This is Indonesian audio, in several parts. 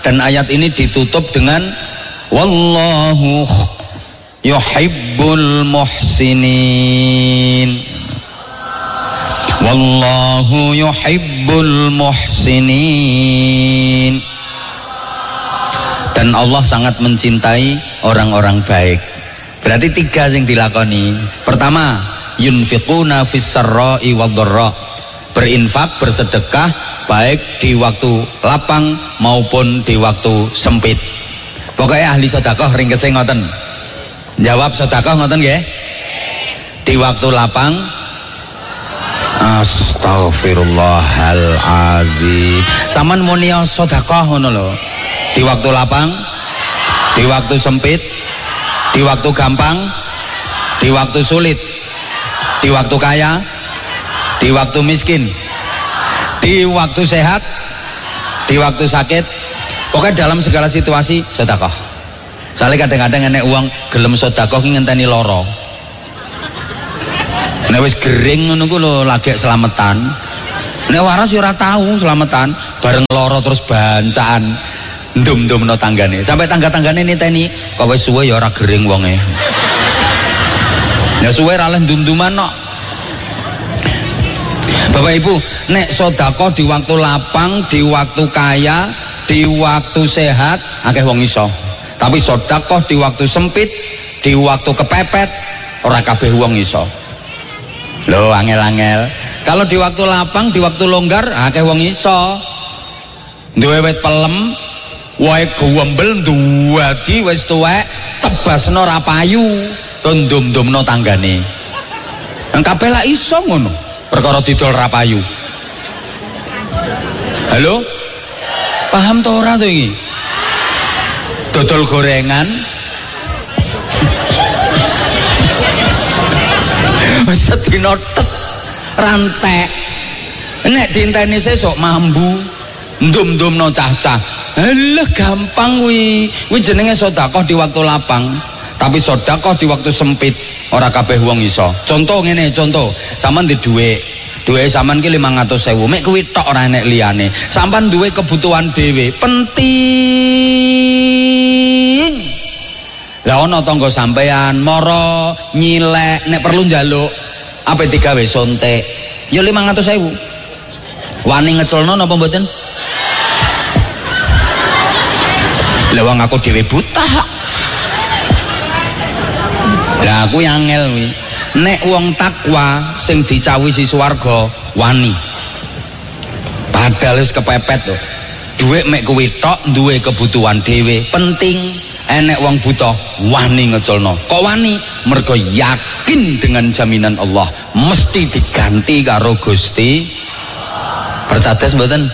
Dan ayat ini ditutup dengan wallahu yuhibbul muhsinin. Wallahu yuhibbul muhsinin. Dan Allah sangat mencintai orang-orang baik. Berarti 3 yang dilakoni. Pertama, yunfiquna fis sarra'i wadh-dharra. Berinfak, bersedekah baik di waktu lapang maupun di waktu sempit. Pokoknya ahli sedekah ringkese ngoten. Jawab sedekah ngoten nggih? Di waktu lapang. Astagfirullahaladzim. Saman muni sedekah ngono lho. Di waktu lapang, di waktu sempit, di waktu gampang, di waktu sulit, di waktu kaya, di waktu miskin, di waktu sehat, di waktu sakit. Pokoknya dalam segala situasi sedekah. Soalnya kadang-kadang enek uang gelem sedekah ki ngenteni lara. Nek wis gering ngono ku lho lagi selamatan. Nek waras yo ora tau selamatan, bareng lara terus bancaan ndum-ndumno tanggane. Sampai tangga-tanggane niteni, kok wis suwe ya ora gering wonge. Ya suwe ra leh ndum-nduman kok. Bapak Ibu, nek sedekah di waktu lapang, di waktu kaya, di waktu sehat akeh wong iso. Tapi sedekah di waktu sempit, di waktu kepepet ora kabeh wong iso. Loh, angel-angel. Kalau di waktu lapang, di waktu longgar akeh wong iso. Duwe wit pelem, wae gowembel duwadi wis tuwek, tebasno ra payu, ndum-ndumno tanggane. Nang kabeh lak iso ngono, perkara didol ra payu. Halo? Paham to ora to iki? Dodol gorengan. Wis sedina tet rantek. Nek diinteni sesuk mambu, ndum-ndumno cah-cah. Halah gampang kuwi. Kuwi jenenge sedekah di waktu lapang. Tapi sedekah di waktu sempit ora kabeh wong iso. Contoh ngene, contoh. Sampeyan di dhuwit sampean ki 500.000, mek kuwi tok ora enek liyane. Sampeyan duwe kebutuhan dhewe, penting. Lah ana tangga sampean mara nyilek nek perlu njaluk apa digawe sontek. Ya 500.000. Wani ngecelno napa mboten? Lah wong aku dhewe buta. Lah aku angel kuwi. Nek wong takwa sing dicawisi swarga wani. Padahal wis kepepet lho. Duit mek kuwi tok duwe kebutuhan dhewe, penting. Enek wong buta wani ngeculno. Kok wani? Mergo yakin dengan jaminan Allah mesti diganti karo Gusti. Percaya mboten?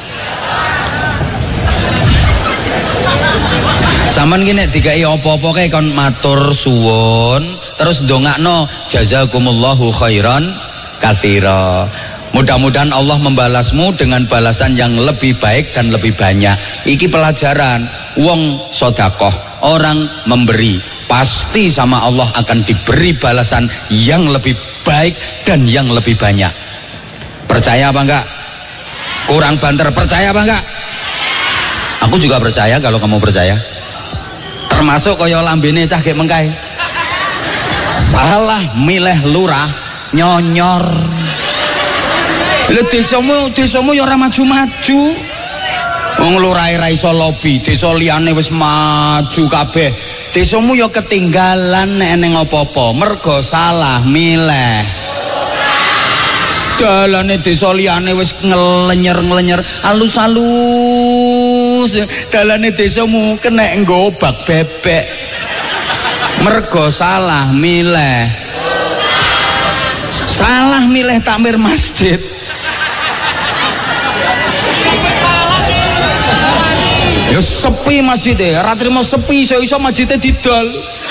Saman ki nek dikai apa-apa kae kon matur suwun, terus ndongakno jazakumullahu khairan katsira. Mudah-mudahan Allah membalasmu dengan balasan yang lebih baik dan lebih banyak. Iki pelajaran, wong sedekah, orang memberi, pasti sama Allah akan diberi balasan yang lebih baik dan yang lebih banyak. Percaya apa enggak? Kurang banter, percaya apa enggak? Aku juga percaya kalau kamu percaya. Termasuk kaya lambene cah gek mengkai. Salah milih lurah nyonyor. Lha desamu ya ora maju-maju. Wong lurahe ra iso lobi, desa liyane wis maju kabeh. Desamu ya ketinggalan nek eneng apa-apa, mergo salah milih. Dalane desa liyane wis nglenyer-nglenyer, alus-alus. Dalane desamu kena nggo bak bebek. Mergo salah milih. Salah milih takmir masjid. Ya sepi masjidnya, ora trimo sepi, iso masjidnya didol.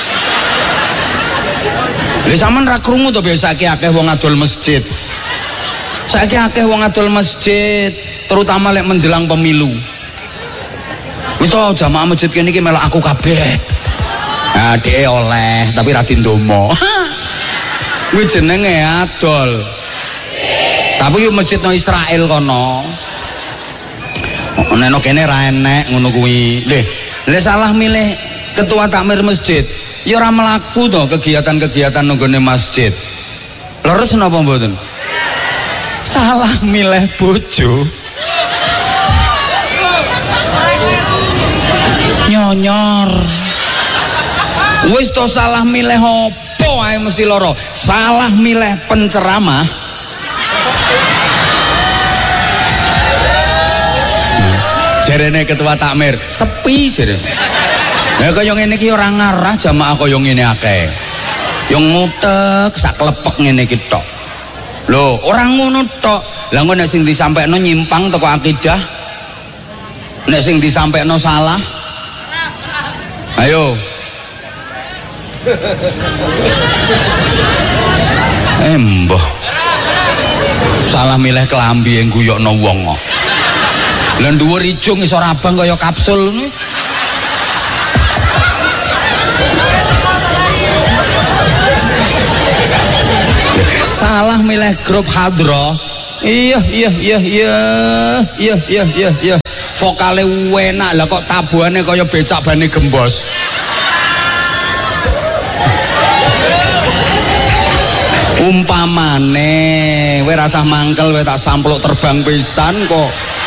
Lha sampean ra krungu to biasake akeh wong adol masjid. Saiki akeh wong adol masjid, terutama lek menjelang pemilu. Wis to jamaah masjid kene iki melok aku kabeh. Nah, dhek oleh tapi ra dindomo. Kuwi jenenge adol. Tapi yo masjid no Israel kono. Neno kene ra enek ngono kuwi. Lha salah milih ketua takmir masjid, ya ora mlaku to kegiatan-kegiatan nggone masjid. Leres napa mboten? Salah milih bojo. Nyonyor. Wis to salah milih apa ae mesti loro. Salah milih penceramah. Jarene ketua takmir sepi jare. Ya kaya ngene iki ora ngarah jamaah kaya ngene akeh. Yang ngutek sak klepek ngene iki tok. Lho, ora ngono tok. Lah engko nek sing disampaikno nyimpang teko akidah. Nek sing disampaikno salah. Ayo. Mbah. Salah milih kelambi yang guyokno wong kok. Lah dhuwur ijo ngisor abang kaya kapsul. Salah milih grup hadroh. Iya. Vokale enak lah kok tabuhane kaya becak bane gembos. Umpamane kowe rasah mangkel kowe tak sampluk terbang pisan kok.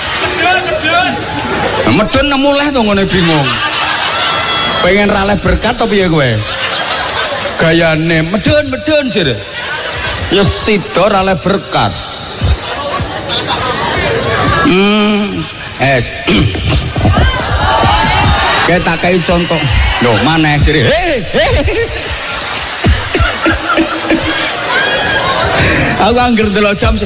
Medun mulih to ngene bingung. Pengen raleh berkat apa piye kowe? Gayane medun jere. Ya sida raleh berkat. Kayak tak kayak contoh. Loh mana jere. Aku angger delok jam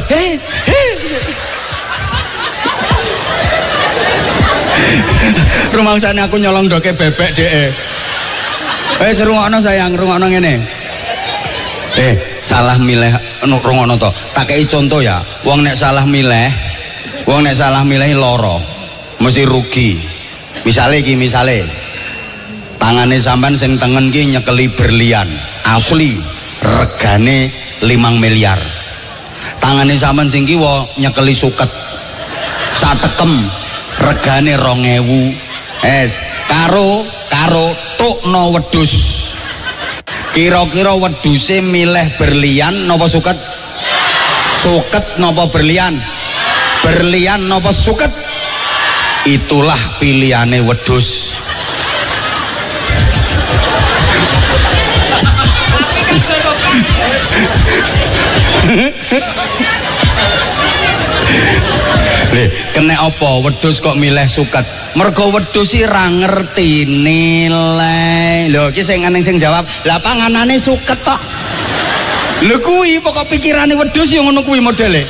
rumangsane aku nyolong doke bebek dhek. Rungokno sayang, rungokno ngene. Salah milih rungokno to. Tak kei contoh ya. Wong nek salah milih lara. Mesti rugi. Misale tangane sampean sing tengen ki nyekeli berlian. Asli regane 5 miliar. Tangane sampean sing kiwa nyekeli suket. Satekem regane 2.000. Karo tukno wedhus. Kira-kira wedhuse milih berlian napa suket? Suket napa berlian? Berlian napa suket? Itulah pilihane wedhus. Kena apa wedhus kok milih suket? Mergo wedhus iki ra ngerti nilai. Lho iki sing aneh sing jawab, lah panganane suket tok. Lho kuwi pokok pikirane wedhus ya ngono kuwi modele.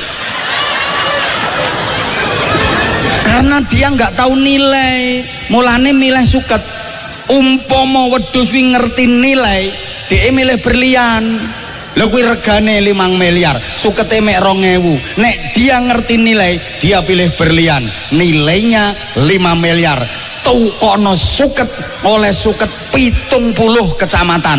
Karena dia nggak tahu nilai, mulane milih suket. Umpama wedhus kuwi ngerti nilai, dhek milih berlian. Lha kuwi regane 5 miliar, sukete mek 2.000. Nek dia ngerti nilai, dia pilih berlian. Nilainya 5 miliar. Tukono suket oleh suket 70 kecamatan.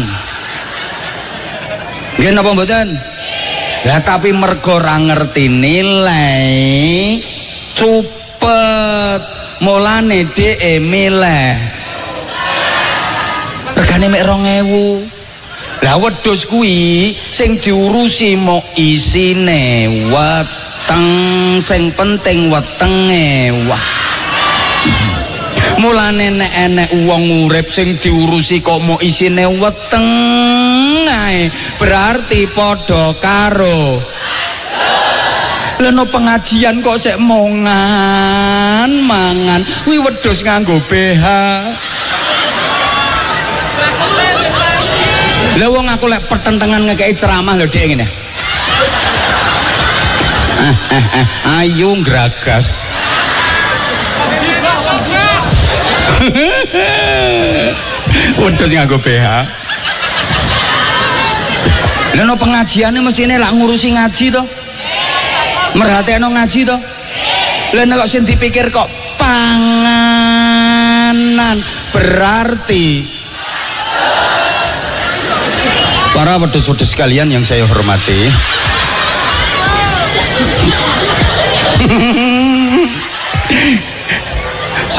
Nggih napa mboten? Lah tapi mergo ora ngerti nilai, cepet mulane dhek milih. Regane mek 2.000. Lah wedhus kuwi sing diurusi mau isine weteng, sing penting wetenge. Wah. Mulane nek enek wong urip sing diurusi kok mau isine weteng ae, berarti padha karo leno pengajian kok sik mangan kuwi wedhus nganggo BH. Lah wong aku lek pertentangan ngekeki ceramah lho dhek ngene. Ayo ngragas. Wedhus nganggo BH. Lah no pengajiane mestine lak ngurusi ngaji to. Merhatekno ngaji to. Lah nek kok sing dipikir kok panganan berarti para wedhus-wedhus sekalian yang saya hormati.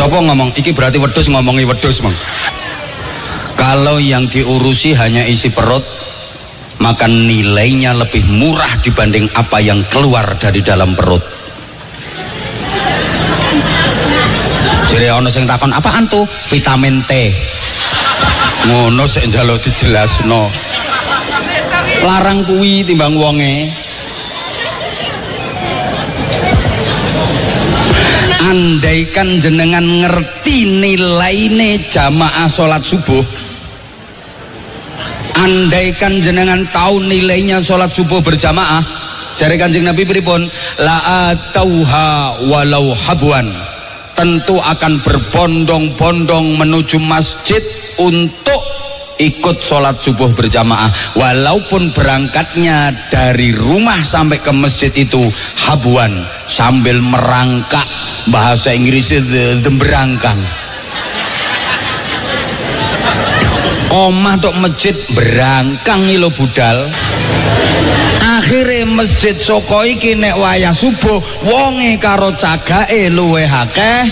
Sopo ngomong iki berarti wedhus ngomongi wedhus, Mang. Kalau yang diurusi hanya isi perut, maka nilainya lebih murah dibanding apa yang keluar dari dalam perut. Jadi ono sing takon apaan tuh? Vitamin T. Ngono sik njaluk dijelasno. Larang kuwi timbang wonge. Andaikan jenengan ngerti nilaine jamaah sholat subuh, andaikan jenengan tahu nilainya sholat subuh berjamaah, jare Kanjeng Nabi pripun? La atauha walau habwan, tentu akan berbondong-bondong menuju masjid untuk ikut sholat subuh berjamaah, walaupun berangkatnya dari rumah sampai ke masjid itu habuan, sambil merangkak, bahasa Inggrisnya berangkang. Omah tok masjid berangkang lo budal. Akhirnya masjid soko iki nek wayah subuh wonge karo cagake luwih akeh.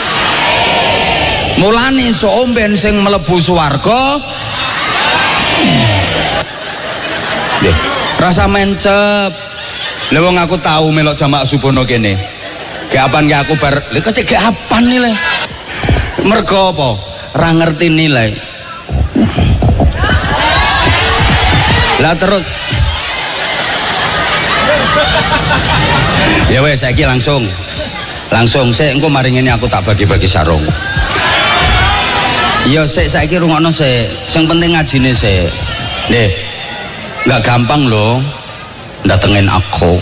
Mulane somben sing mlebu swarga rasa mencep. Lha wong aku tahu melok jamaah subuh no kene. Gapan ki aku bar, lha kok cek gapan nih le. Mergo apa? Ra ngerti nilai. Lah terus ya wes saiki langsung sik engko mari ngene aku tak bagi-bagi sarung. Ya sik saiki rungokno sik, sing penting ngajine sik. Nggih. Enggak gampang loh datengin aku.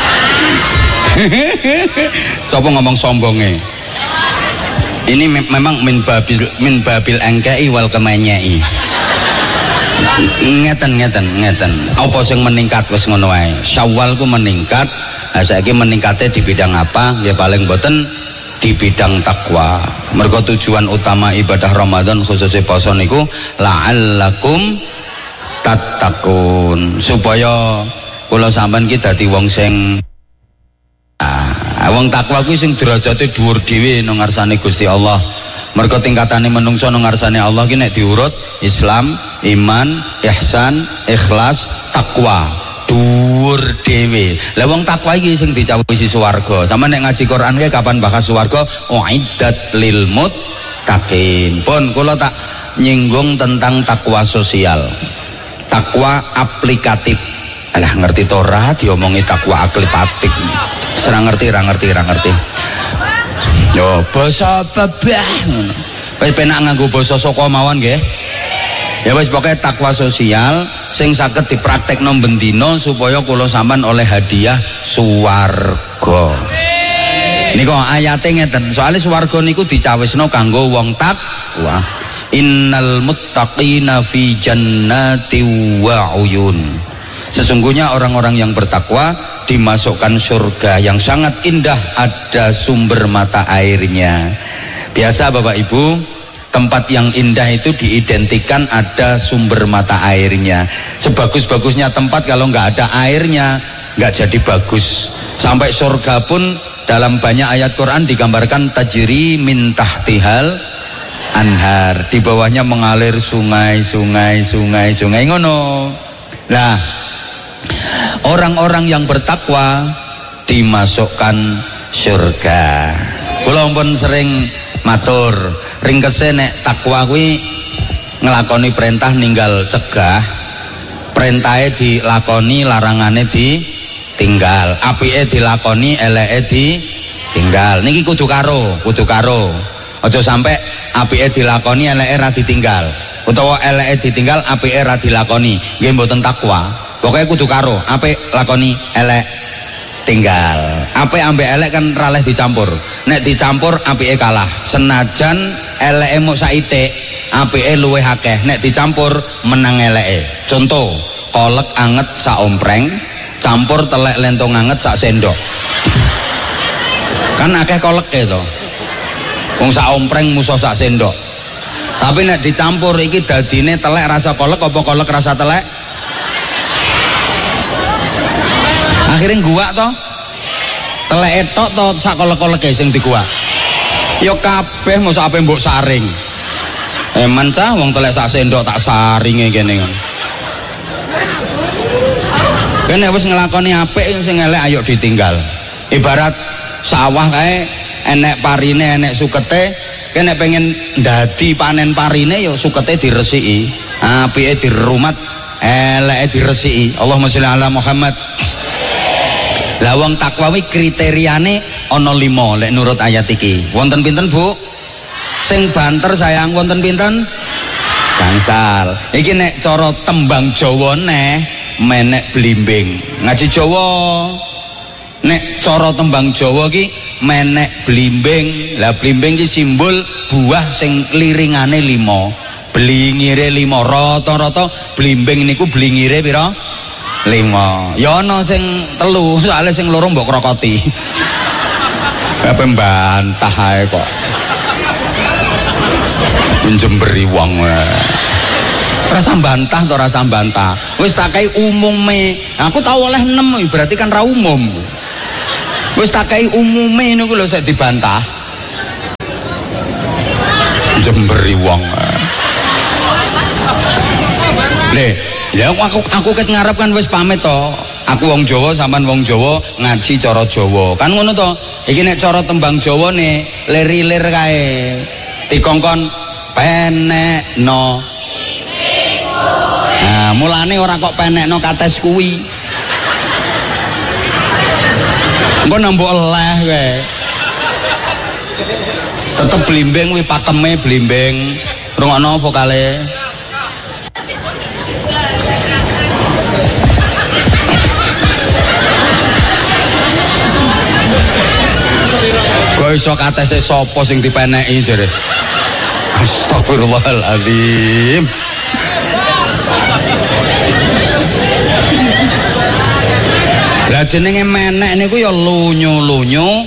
Sapa ngomong sombonge? Ini memang min babil engkei wal kemenyei. Ngeten. Apa sing meningkat wis ngono wae. Syawal ku meningkat, saiki meningkatnya di bidang apa? Ya paling boten di bidang takwa. Mergo tujuan utama ibadah Ramadan khususnya poso niku la'allakum tattaqun, supaya kula sampean ki dadi wong sing wong takwa kuwi sing derajate dhuwur dhewe nang ngarsane Gusti Allah. Mergo tingkatane menungso nang ngarsane Allah ki nek diurut Islam, iman, ihsan, ikhlas, takwa, dhuwur dhewe. Lah wong takwa iki sing dicawisi swarga. Sampe nek ngaji Quran ki kapan bahas swarga? Uiddat lil muttaqin. Pun kula tak nyinggung tentang takwa sosial. Takwa aplikatif. Alah ngerti to ora diomongi takwa aplikatif. Serang ngerti. Yo basa babah ngono. Wis penak nganggo basa saka mawon nggih. Ya wis pokoke takwa sosial sing saged dipraktekno bendina supaya kula sampean oleh hadiah swarga. Niku ayate ngeten, soalnya swarga niku dicawisno kanggo wong takwa. Innal muttaqina fi jannati wa uyun. Sesungguhnya orang-orang yang bertakwa dimasukkan surga yang sangat indah, ada sumber mata airnya. Biasa Bapak Ibu, tempat yang indah itu diidentikan ada sumber mata airnya. Sebagus-bagusnya tempat kalau nggak ada airnya nggak jadi bagus. Sampai surga pun dalam banyak ayat Quran digambarkan tajri min tahtihal anhar, di bawahnya mengalir sungai ngono. Nah, orang-orang yang bertakwa dimasukkan surga. Kula pun sering matur, ringkese nek takwa kuwi ngelakoni perintah ninggal cegah, perintahe dilakoni, larangane ditinggal, apike dilakoni, eleke ditinggal. Niki kudu karo. Aja sampai apike dilakoni, eleke ra ditinggal, utawa eleke ditinggal, apike ra dilakoni. Nggih mboten takwa. Pokoknya kudu karo, apik lakoni, elek tinggal. Apik ambek elek kan raleh dicampur. Nek dicampur apike kalah. Senajan eleke muk saitik, apike luwih akeh. Nek dicampur menang eleke. Contoh, kolek anget sak ompreng, campur telek lentong anget sak sendok. Kan akeh koleke to. Wong sak ompreng musuh sak sendok. Tapi nek dicampur iki dadine telek rasa kolek apa kolek rasa telek? Akhirnya gua toh telek etok toh sak kolek-koleke sing diguak. Ya kabeh mosok ape mbok saring. Eman cah wong telek sak sendok tak saringe kene. Kene wis nglakoni apik sing elek ayo ditinggal. Ibarat sawah kae enek parine enek sukete, kene pengen dadi panen parine ya sukete diresiki. Apike dirumat, eleke diresiki. Allahumma sholli ala Muhammad. Lah wong takwa kuwi kriteriane ana 5 lek nurut ayat iki. Wonten pinten, Bu? Sing banter sayang wonten pinten? Gangsal. Iki nek cara tembang Jawa neh menek blimbing. Ngaji Jawa nek cara tembang Jawa ki menek blimbing. Lah blimbing ki simbol buah sing liringane 5. Blingire 5. Rata-rata blimbing niku blingire pira? 5. Ya ana sing 3, soalnya sing 2 mbok krokoti. Apa mbantah ae kok. Njemberi wong rasa bantah atau rasa bantah wis tak kai umume aku tahu oleh 6 berarti kan ra umum wis tak kai umume niku lho sik dibantah njemberi wong le ya aku ket ngarep kan wis pamit to aku wong Jawa sampean wong Jawa ngaji cara Jawa kan ngono to iki nek cara tembang Jawa ne lir-lir kae dikongkon penekno. Nah, mulane ora kok penekno kates kuwi. Engko nambok eleh kowe. Tetep blimbing kuwi pakeme blimbing. Rungokno vokale. Kok iso katese sapa sing dipeneki jare? Astagfirullahaladzim. Lah jenenge menek niku ya lunyu-lunyu.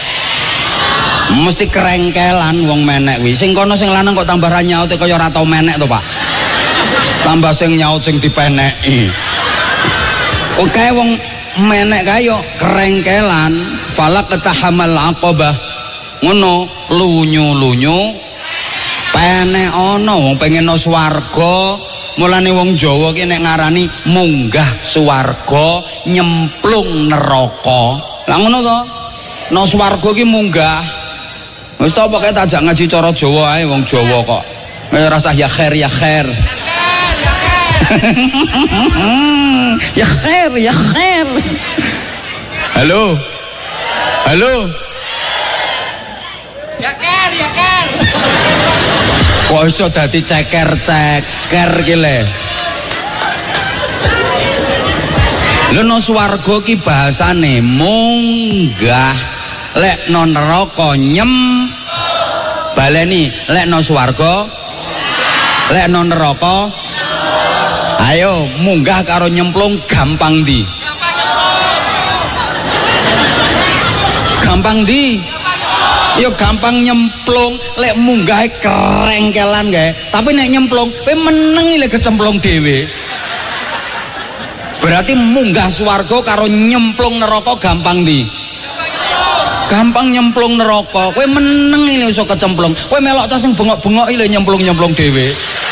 Mesti kerengkelan wong menek kuwi. Sing kono sing lanang kok tambah ra nyaut kaya ora tau menek to, Pak. Tambah sing nyaut sing dipeneki. Oke wong menek kae yo kerengkelan, falak ketahamal aqabah. Ngono lunyu-lunyu penek ana wong pengen no swarga mulane wong Jawa ki nek ngarani munggah swarga nyemplung neraka lah ngono to no swarga ki munggah wis to pokoke tajak ngaji cara Jawa ae wong Jawa kok rasa ya khair ya khair ya khair ya khair halo halo ya khair ya khair kok iso dadi ceker-ceker ki le. Lho no swarga ki bahasane munggah, lek no neraka baleni, lek no swarga, lek no neraka. Ayo munggah karo nyemplung gampang di. Gampang di. Yo gampang nyemplung lek munggah kerengkelan kae tapi nek nyemplung kowe meneng lek kecemplung dhewe berarti munggah swarga karo nyemplung neraka gampang ndi gampang nyemplung neraka kowe meneng lek iso kecemplung kowe melok cah sing bengok-bengok lek nyemplung-nyemplung dhewe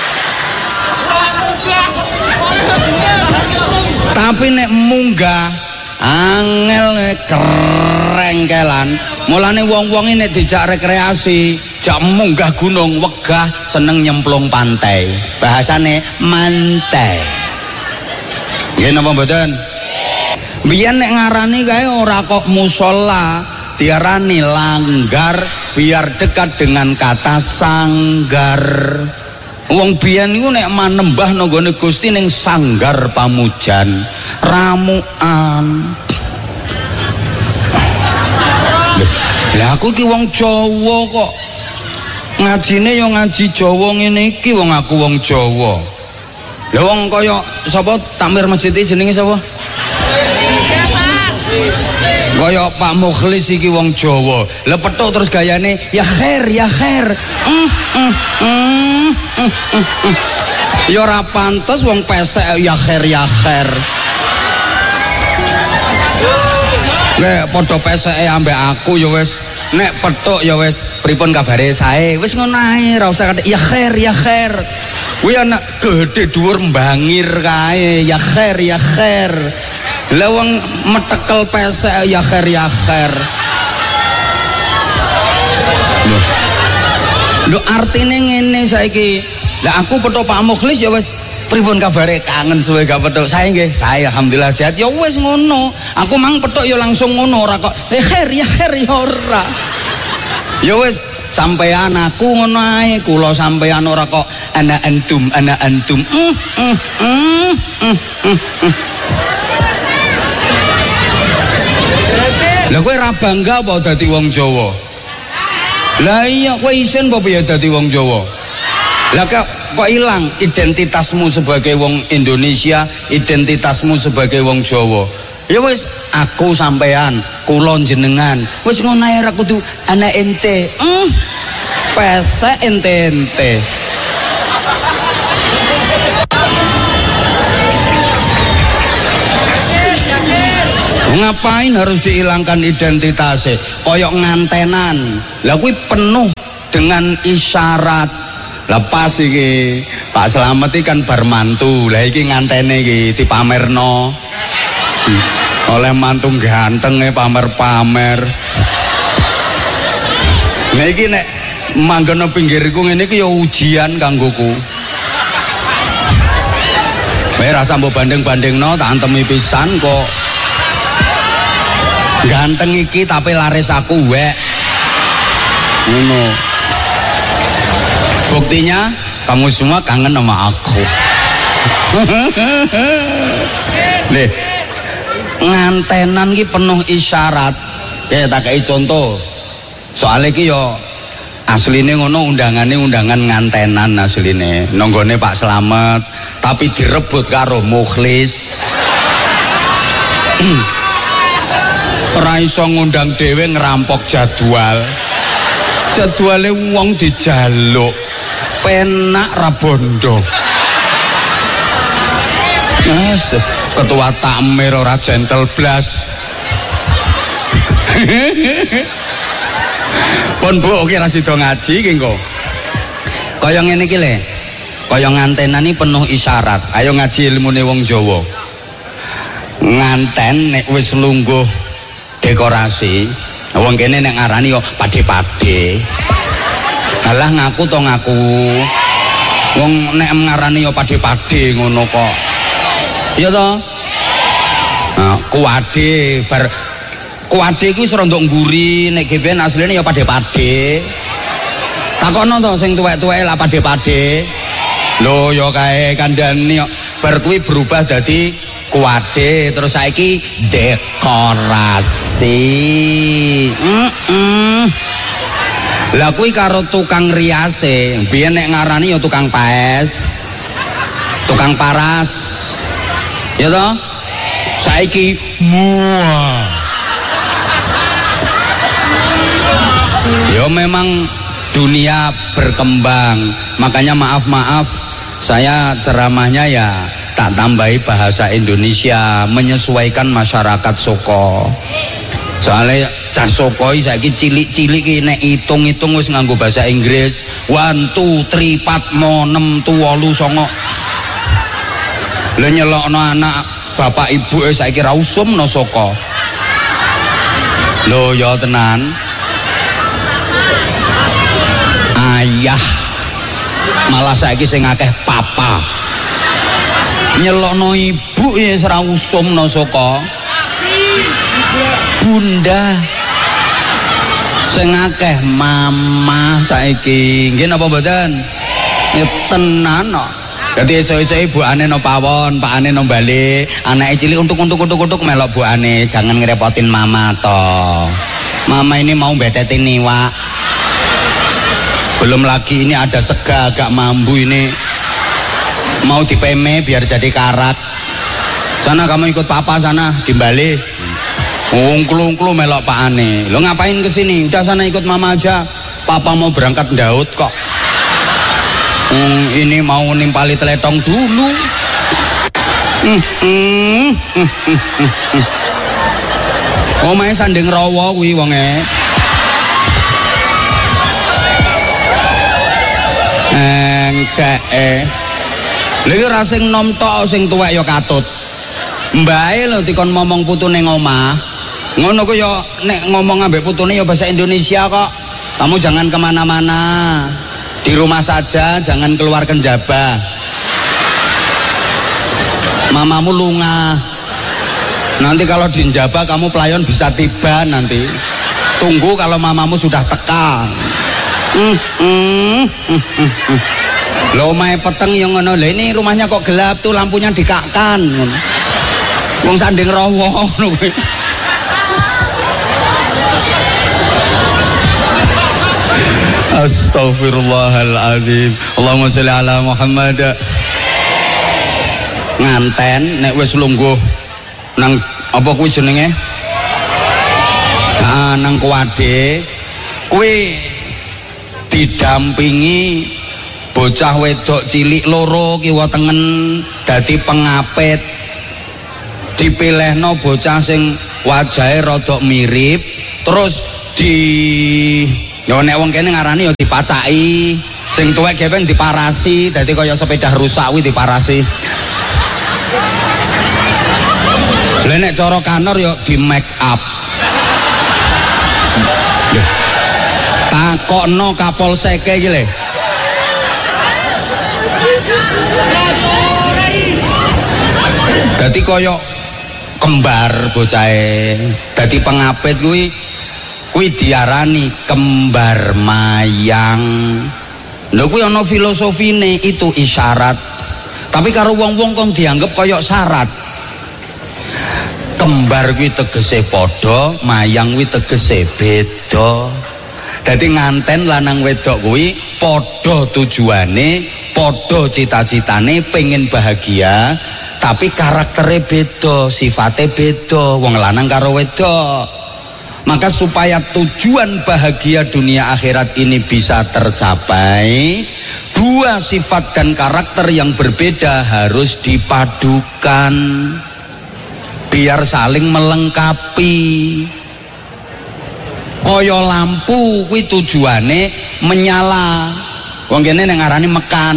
tapi nek munggah angel kerengkelan mulane wong-wong ini dijak rekreasi jak munggah gunung wegah seneng nyemplung pantai bahasane mantai nggih napa mboten biyen nek ngarani kae ora kok musala diarani langgar biar dekat dengan kata sanggar wong biyen niku nek manembah nang gone Gusti ning sanggar pamujan ramuan lah aku ki wong Jawa kok ngajine yo ngaji Jawa ngene iki wong aku wong Jawa lha wong kaya sapa takmir masjid iki jenenge sapa kaya Pak Mukhlis iki wong Jawa lha petuk terus gayane ya khair ya khair ya ora pantes wong pesek ya khair ya khair nek padha peseke ambek aku ya wis nek petuk ya wis pripun kabare sae wis ngono ae ora usah ya khair kuwi anak gedhe dhuwur mbangir kae ya khair lha wong metekel pesek ya khair lho artine ngene saiki lah aku petuk Pak Mukhlis ya wis pripun kabare kangen suwe gak petuk saya nggih saya alhamdulillah sehat ya wis ngono aku mang petuk ya langsung ngono ora kok khair ya ora ya wis sampean aku ngono ae kula sampean ora kok ana antum lha kowe ra bangga apa dadi wong Jawa lah iya kowe isin apa ya dadi wong Jawa lah kok ilang identitasmu sebagai wong Indonesia identitasmu sebagai wong Jawa ya wis aku sampean kula jenengan wis ngono ae ra kudu ana ente pesek ente ngapain harus dihilangkan identitasnya koyok ngantenan lah kuwi penuh dengan isyarat lepas iki Pak Slamet iki kan bar mantu lah iki ngantene iki dipamerno oleh mantu ganteng pamer-pamer nah iki nek manggono pinggirku ngene iki ya ujian kanggoku wae rasa mbok banding-bandingno tak antemi pisan kok ganteng iki tapi laris aku wek ngono buktinya kamu semua kangen sama aku nih ngantenan ki penuh isyarat kayak tak kayak contoh soalnya ki yo asline ngono undangan ngantenan asline nonggone Pak Slamet tapi direbut karo Mukhlis ora iso ngundang dhewe ngerampok jadwale wong dijaluk penak ra bondo ketua takmir ora gentle blas pun Bu oke ra sida ngaji ki engko kaya ngene iki le kaya ngantenan iki penuh isyarat ayo ngaji ilmune wong Jawa nganten nek wis lungguh dekorasi wong kene nek ngarani yo pade-pade alah ngaku to ngaku wong nek ngarani yo pade-pade ngono kok iya to kuwade bar kuwade kuwi serondok ngguri nek gepen asline yo pade-pade takono to sing tuwek-tuwek lah pade-pade lho yo kae kandhane yo bar kuwi berubah dadi kuwade terus saiki dekorasi lah kuwi karo tukang riase biyen nek ngarani ya tukang paes tukang paras ya toh saiki muah ya memang dunia berkembang makanya maaf saya ceramahnya ya tak tambahi bahasa Indonesia menyesuaikan masyarakat Soko soalnya cah Soko saiki cilik-cilik iki nek hitung-hitung wis nganggo bahasa Inggris 1 2 3 4 5 6 7 8 lha nyelokno anak bapak ibu saiki ra usumno Soko lho ya tenan ayah malah saiki sing akeh papa nyelokno ibu ya ora usumno saka bunda sing akeh mama saiki nggih napa mboten tenan kok dadi esuk-esuk ibukane no pawon pakane no bali anake cilik untuk melok bukane jangan ngerepotin mama toh mama ini mau betetin niwak belum lagi ini ada sega agak mambu ini mau dipeme biar jadi karak sana kamu ikut papa sana dimbali ungklu melok pak ane lo ngapain kesini udah sana ikut mama aja papa mau berangkat Daud kok ini mau nimpali teletong dulu omahe sanding rawa kuwi wonge glegeke. Lha iki ora sing nom tok sing tuwek ya katut. Mbae lho dikon ngomong putune ngomah. Ngono ku ya nek ngomong ambek putune ya bahasa Indonesia kok. Kamu jangan kemana-mana. Di rumah saja, jangan keluar kenjaba. Mamamu lunga. Nanti kalau di Njaba kamu pelayan bisa tiba nanti. Tunggu kalau mamamu sudah teka. Lo main peteng yang ngono. Lah ini rumahnya kok gelap tuh, lampunya dikakkan. Wong sanding rowo. Astaghfirullahaladzim. Allahumma sholli ala Muhammad. Nganten nek wis lungguh nang apa kuwi jenenge? Nang kuwade kuwi didampingi bocah wedok cilik loro kiwa tengen dadi pengapit. Dipilihno bocah sing wajahe rada mirip, terus ya nek wong kene ngarani ya dipacaki, sing tuwek gepen diparasi, dadi kaya sepeda rusak kuwi diparasi. Lah nek cara kanor ya di make up. Takokno kapolseke iki lho. Dadi kaya kembar bocahe. Dadi pengapit kuwi diarani kembar mayang. Lho kuwi ana filosofine, itu isyarat. Tapi karo wong-wong kok dianggap kaya syarat. Kembar kuwi tegese padha, mayang kuwi tegese beda. Dadi nganten lanang wedok kuwi padha tujuane, padha cita-citane pengen bahagia, tapi karakternya beda, sifatnya beda, wong lanang karo wedok. Maka supaya tujuan bahagia dunia akhirat ini bisa tercapai, dua sifat dan karakter yang berbeda harus dipadukan biar saling melengkapi. Kaya lampu kuwi tujuane menyala, wong kene nek ngarani mekan.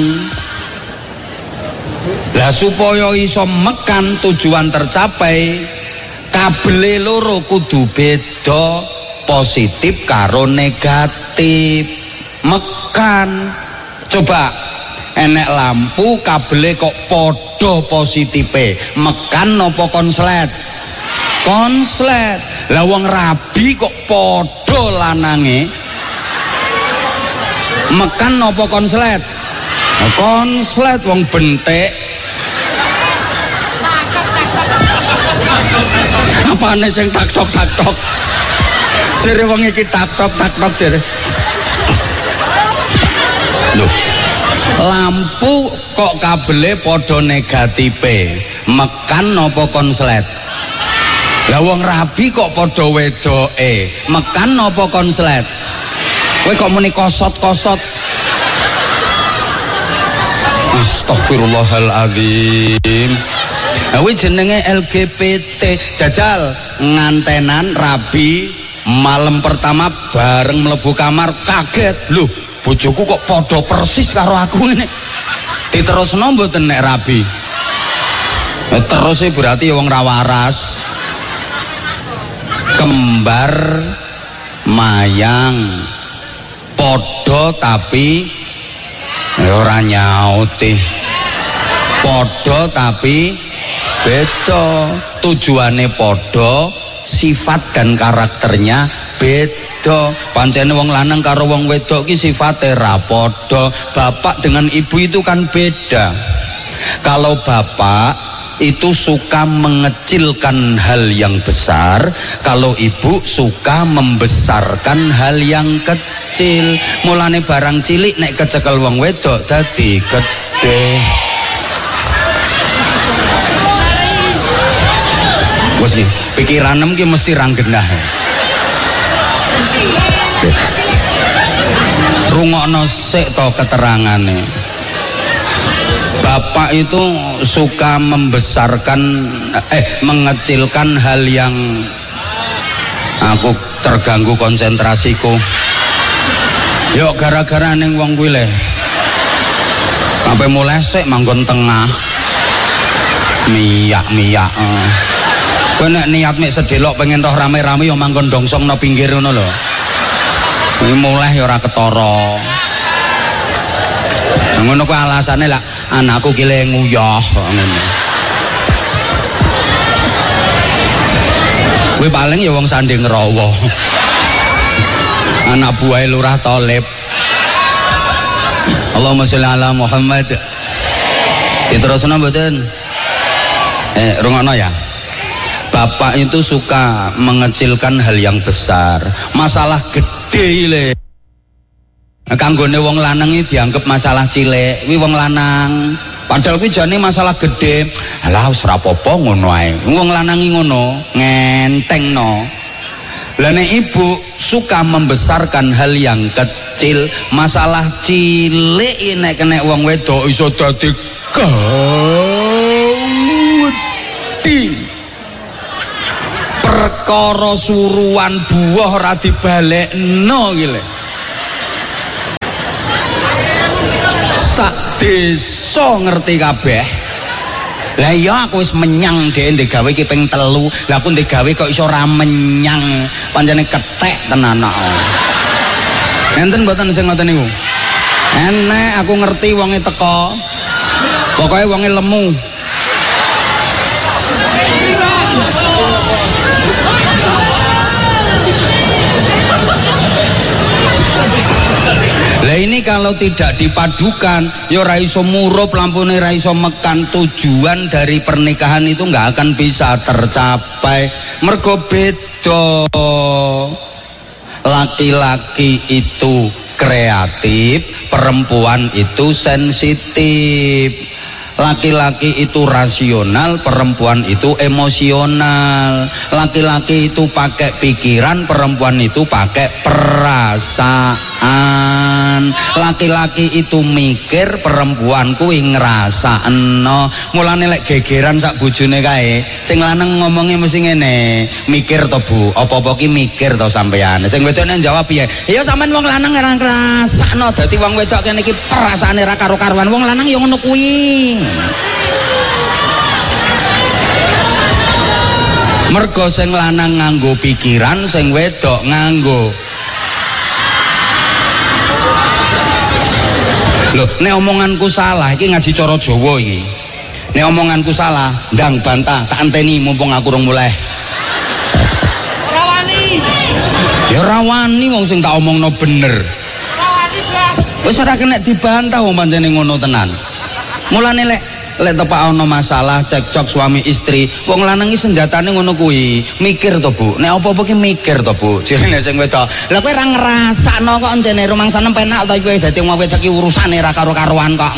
Lah supaya iso mekan tujuan tercapai, kabele loro kudu beda, positif karo negatif. Mekan. Coba enek lampu kabele kok padha positife, mekan napa konslet? Konslet. Lah wong rabi kok padha lanange, mekan napa konslet? Konslet. Wong bentek. Apane sing tak tok jere wong iki tak tok jere. Lho, lampu kok kabele padha negatife, mekan napa konslet? Lah wong rabi kok padha wedoke, mekan napa konslet? Kowe kok muni kosot-kosot. Astagfirullahaladzim. Kuwi jenenge LGBT. Jajal ngantenan rabi malam pertama bareng mlebu kamar kaget. Lho, bojoku kok padha persis karo aku ngene. Diterusno mboten nek rabi? Terus berarti wong ra waras. Kembar mayang padha tapi ora nyauti. Padha tapi beda, tujuane padha, sifat dan karakternya beda. Pancene wong lanang karo wong wedok ki sifate ra padha. Bapak dengan ibu itu kan beda. Kalau bapak itu suka mengecilkan hal yang besar, kalau ibu suka membesarkan hal yang kecil. Mulane barang cilik nek kecekel wong wedok dadi gede. Wes iki pikiranem ki mesti rang genah. Rungokno sik to keterangane. Bapak itu suka membesarkan mengecilkan hal yang aku terganggu konsentrasiku. Yuk gara-gara ning wong kuwi le. Sampai mulai sik manggon tengah. Miyak. Kowe nek niat mek sedelok pengen roh rame-rame yo manggon dongsong no pinggir ngono lho. Kuwi mulai ya ora ketara. Ngono kuwi alasane lah anakku ki le nguyah ngono. Kuwi paling ya wong sanding rawa. Anak buah Lurah Thalib. Allahumma sholli ala Muhammad. Diterusno mboten? Rungokno ya. Bapak itu suka mengecilkan hal yang besar. Masalah gede le. Kanggone wong lanang iki dianggap masalah cilik. Kuwi wong lanang. Padahal kuwi jane masalah gede. Alah wis ora apa-apa ngono ae. Wong lanang iki ngono, ngentengno. Lah nek ibu suka membesarkan hal yang kecil, masalah cilik nek kena wong wedok iso dadi gawedi. Perkara suruhan buah ora dibalekno iki lho. Sak desa ngerti kabeh. Lah iya aku wis menyang dhek ndek gawe ki ping 3. Lah aku ndek gawe kok iso ora menyang. Pancene kethek tenan kok. Enten mboten sing ngoten niku? Enek aku ngerti wonge teko. Pokoke wonge lemu. Lah ini kalau tidak dipadukan ya ora iso murup lampune ora iso mekan. Tujuan dari pernikahan itu nggak akan bisa tercapai. Mergo beda. Laki-laki itu kreatif, perempuan itu sensitif. Laki-laki itu rasional, perempuan itu emosional. Laki-laki itu pakai pikiran, perempuan itu pakai perasaan. Laki-laki itu mikir, perempuan kuwi ngrasakno. Mulane lek gegeran sak bojone kae, sing lanang ngomongnya mesti ngene, mikir to Bu, apa-apa ki mikir to sampean. Sing wedokne jawab piye? Ya sampean wong lanang ora ngrasakno, dadi wong wedok kene iki perasaane ra karo-karuan. Wong lanang ya ngono kuwi. Mergo sing lanang nganggo pikiran, sing wedok nganggo. Loh, nek omonganku salah iki ngaji cara Jawa iki. Nek omonganku salah, ndang bantah, tak enteni mumpung aku rung mulai. Rawani. Ya rawani wong sing tak omongno bener. Rawani, Bang. Wis ora kena dibantah wong pancene ngono tenan. Mulane lek tepak ana masalah cekcok suami istri, wong lanang iki senjatane ngono kuwi, mikir to Bu. Nek apa-apa ki mikir to Bu. Jirene sing wedok. Lah kowe ora ngrasakno kok encene rumangsane penak ta kowe dadi wong wedok iki urusane ra karo-karuan kok.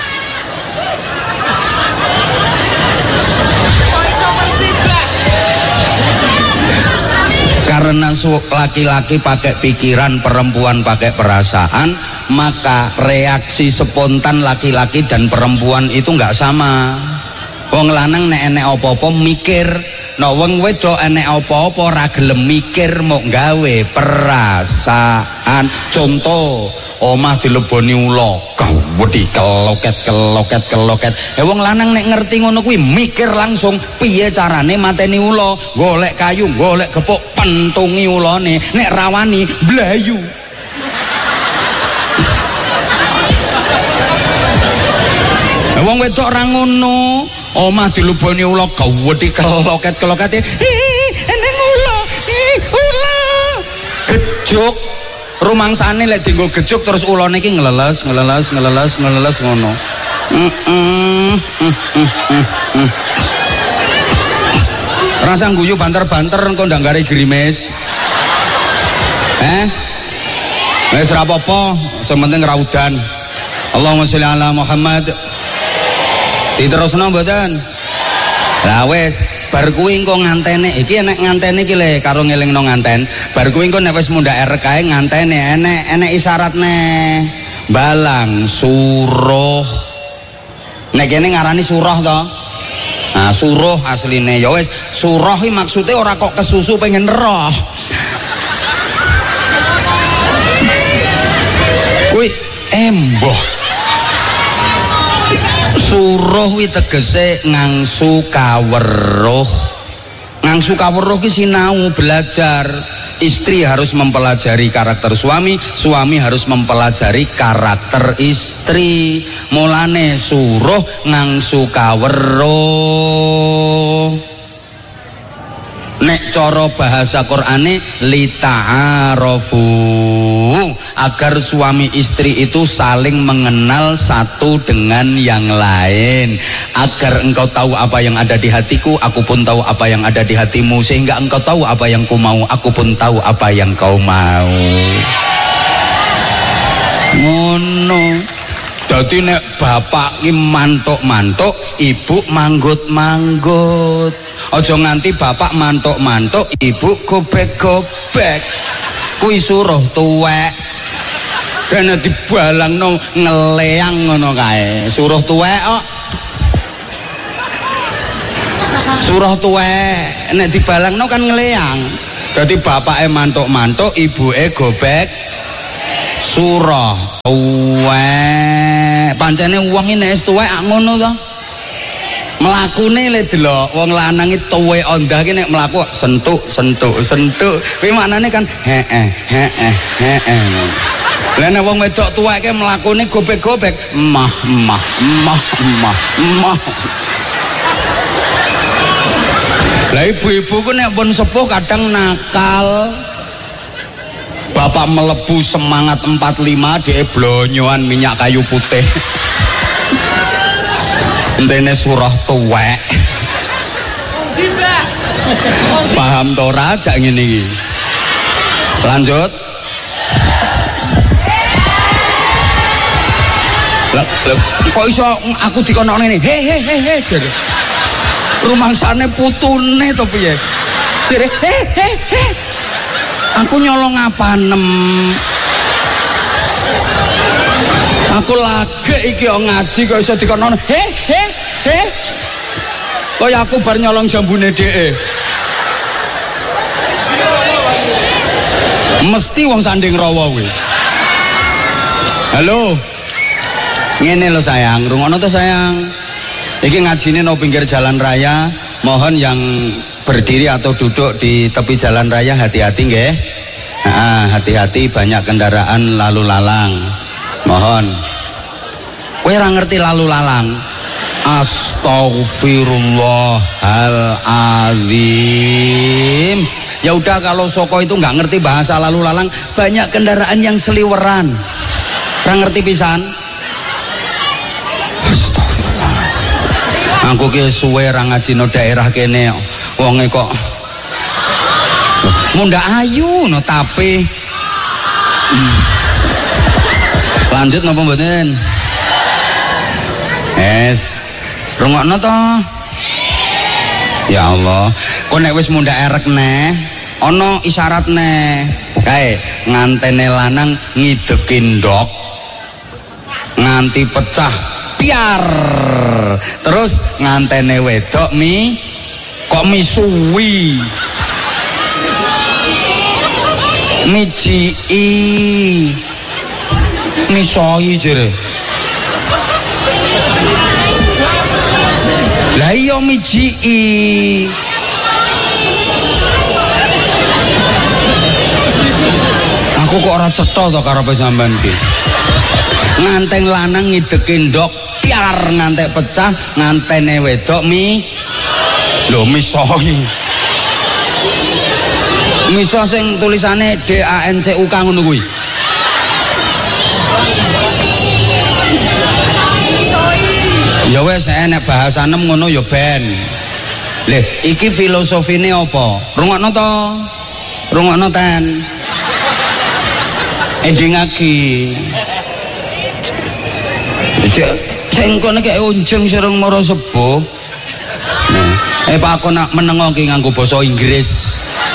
Karena laki-laki pakai pikiran, perempuan pakai perasaan, maka reaksi spontan laki-laki dan perempuan itu nggak sama. Wong lanang nek enek apa-apa mikir, nek wong wedok enek apa-apa ora gelem mikir, mok gawe perasaan. Contoh, omah dileboni ula, gawedi keloket. Wong lanang nek ngerti ngono kuwi mikir langsung piye carane mateni ula, golek kayu, golek gepuk, pentungi ulane, nek rawani blayu. Wong wedok ora ngono. Omah dileboni ula gawedi keloket. Eneng ula. Gejuk. Rumangsane lek dienggo gejuk terus ulane iki ngleles ngono. Rasa guyu banter-banter engko ndang gare grimis. Wis ora apa-apa, sing penting ra udan. Allahumma sholli ala Muhammad. Diterusno mboten? Lah wis, bar kuwi engko ngantene. Iki enek ngantene iki le karo ngelingno nganten. Bar kuwi engko nek wis mundhak kae ngantene enek isyaratne. Balang suruh. Nek kene ngarani suruh to. Nah, suruh asline ya wis, suruh iki maksude ora kok kesusu pengen roh. Kuwi emboh. Suruh kuwi tegese ngangsu kaweruh. Ngangsu kaweruh ki sinau belajar. Istri harus mempelajari karakter suami, suami harus mempelajari karakter istri. Mulane suruh ngangsu kaweruh. Nek cara bahasa Qur'ane lita'arofu, agar suami istri itu saling mengenal satu dengan yang lain, agar engkau tahu apa yang ada di hatiku, aku pun tahu apa yang ada di hatimu, sehingga engkau tahu apa yang ku mau, aku pun tahu apa yang kau mau. Ngono. Dadi nek bapak ki mantuk-mantuk, ibu manggut-manggut. Aja nganti bapak mantuk-mantuk, ibu gobek-gobek. Kuwi suruh tuwek. Dene dibalangno ngeleang ngono kae. Suruh tuwek kok. Suruh tuwek nek dibalangno kan ngeleang. Dadi bapake mantuk-mantuk, ibuke gobek. Surah tuwek. Pancene wong iki nek wis tuwek ngono to. Mlakune le delok wong lanang iki tuwek ondah ki nek mlaku sentuk. Kuwi maknane kan heeh. Lah nek wong wedok tuwek ki mlakune gobek-gobek, emah. Lah ibu-ibu ku nek pun sepuh kadang nakal. Bapak melebu semangat 45, dia blonyoan minyak kayu putih. Entene surah tuwek. Paham tora aja ngene iki. Lanjut. Lah kok iso aku dikonokne ngene. He jare. Rumangsane putune to piye? Jare he. Aku nyolong apanem. Aku lagi iki ngaji kok iso dikono he. Kaya aku bar nyolong jambune dheke. Mesti wong sanding rawa kuwi. Halo. Ngene lho sayang, rungokno to sayang. Iki ngajine no pinggir jalan raya, mohon yang berdiri atau duduk di tepi jalan raya hati-hati nggih. Hati-hati, banyak kendaraan lalu lalang. Mohon. Kowe ora ngerti lalu lalang? Astaghfirullahaladzim. Ya udah, kalau Soko itu nggak ngerti bahasa lalu lalang, banyak kendaraan yang seliweran. Ora ngerti pisan? Astagfirullah. Aku ki suwe ra ngajino daerah kene. Wonge kok munda ayu no tapi lanjut napa mboten? Rungokno to? Ya Allah, kok nek wis munda erek neh ana isyarat neh. Kae ngantene lanang ngidekin ndok nganti pecah piar. Terus ngantene wedok kok misuwi mijii misoi jere. Lah iya mijii. Aku kok ora cetha to karepe sampean iki. Nganteng lanang ngideki ndok piar ngantek pecah, ngantene wedok lho misoi. Miso sing tulisane DANCUK ngono kuwi. Ya wis enek bahasa enem ngono ya ben. Lho, iki filosofine apa? Rungokno to. Rungokno ten. Endingake. Sing kono kek unjung sereng mara sepuh. Pak aku nak menengo ki nganggo basa Inggris.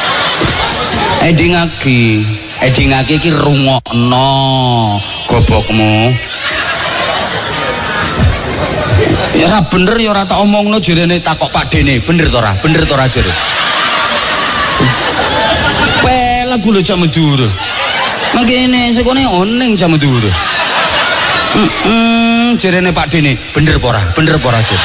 Endingake iki rungokno gobokmu. Ya ora bener ya ora tak omongno jerene takok Pak Dene, bener to ora? Bener to ora jere? Pel lagu lho jam ndur. Mangkene sekone oning jam ndur. Jarene Pak Dene, bener pora Jur.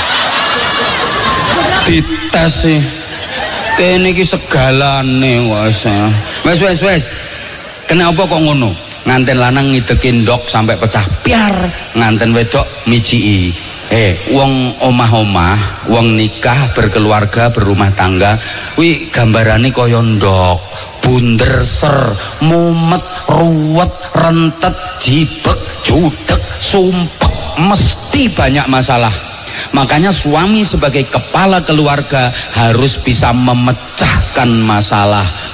Dites sih. Kene iki segalane wes. Kenapa kok ngono? Nganten lanang ngideki ndok sampai pecah piar, nganten wedok mijiki. Wong omah-omah, wong nikah, berkeluarga, berumah tangga, kuwi gambarane kaya ndok, bunder ser, mumet, ruwet, rentet, jibek, judek, sumpek, mesti banyak masalah. Makanya suami sebagai kepala keluarga harus bisa memecahkan masalah.